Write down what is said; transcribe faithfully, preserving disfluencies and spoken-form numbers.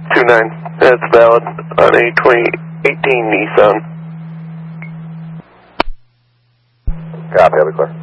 two nine. That's valid on a twenty eighteen Nissan. Copy, I'll be clear.